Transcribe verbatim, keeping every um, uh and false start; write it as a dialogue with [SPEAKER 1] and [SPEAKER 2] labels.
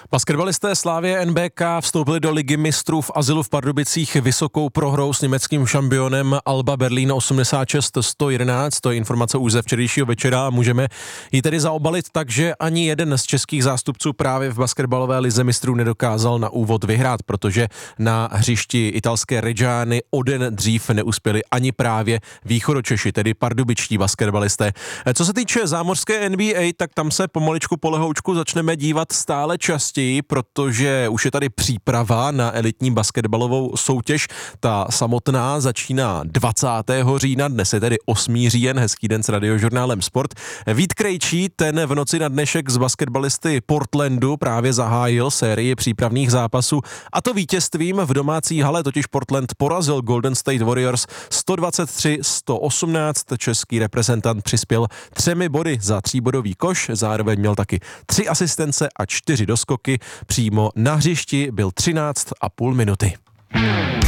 [SPEAKER 1] Basketbalisté Slavie N B K vstoupili do ligy mistrů v azylu v Pardubicích vysokou prohrou s německým šampionem Alba Berlín osmdesát šest sto jedenáct. To je informace už ze včerejšího večera a můžeme ji tedy zaobalit tak, že ani jeden z českých zástupců právě v basketbalové lize mistrů nedokázal na úvod vyhrát, protože na hřišti italské Reggiany o den dřív neuspěli ani právě východočeši, tedy pardubičtí basketbalisté. Co se týče zámořské N B A, tak tam se pomaličku po lehoučku začneme dívat stále častěji, protože už je tady příprava na elitní basketbalovou soutěž. Ta samotná začíná dvacátého října, dnes je tedy osmý říjen, hezký den s radiožurnálem Sport. Vít Krejčí, ten v noci na dnešek z basketbalisty Portlandu právě zahájil sérii přípravných zápasů, a to vítězstvím v domácí hale, totiž Portland porazil Golden State Warriors sto dvacet tři sto osmnáct. Český reprezentant přispěl třemi body za tříbodový koš, zároveň měl taky tři asistence a čtyři doskoky. Přímo na hřišti byl třináct a půl minuty.